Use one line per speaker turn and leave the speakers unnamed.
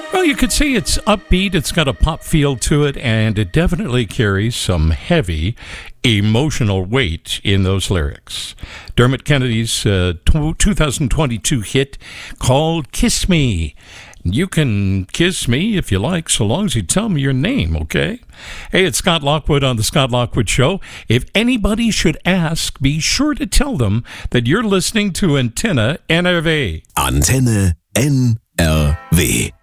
Well, you could see it's upbeat, it's got a pop feel to it, and it definitely carries some heavy emotional weight in those lyrics. Dermot Kennedy's 2022 hit called Kiss Me. You can kiss me if you like, so long as you tell me your name, okay? Hey, it's Scott Lockwood on The Scott Lockwood Show. If anybody should ask, be sure to tell them that you're listening to Antenne NRW.
Antenne NRW.